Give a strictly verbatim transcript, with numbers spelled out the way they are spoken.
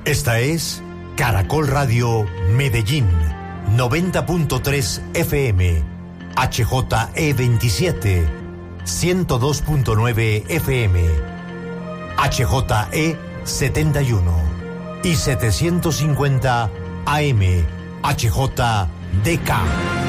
Esta es Caracol Radio Medellín, noventa punto tres F M, H J E veintisiete, ciento dos punto nueve F M, H J E setenta y uno y setecientos cincuenta A M, H J D K.